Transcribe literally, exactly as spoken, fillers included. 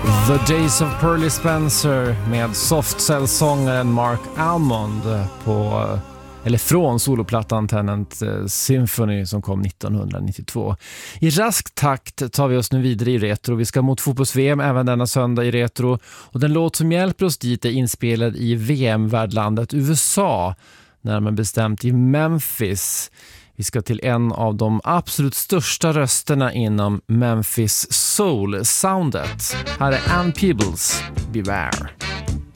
The Days of Pearly Spencer med Soft Cell-sångaren Mark Almond på, eller från soloplattan Tenant Symphony som kom nittonhundranittiotvå. I rask takt tar vi oss nu vidare i retro. Vi ska mot fotbolls-V M även denna söndag i retro. Och den låt som hjälper oss dit är inspelad i V M-värdlandet U S A, närmare bestämt i Memphis. Vi ska till en av de absolut största rösterna inom Memphis Soul-soundet. Här är Ann Peebles, Beware.